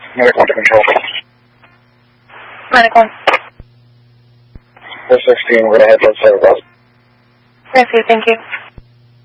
Medical to control. Medical. 416, we're going to head towards Sarah. Okay, thank you.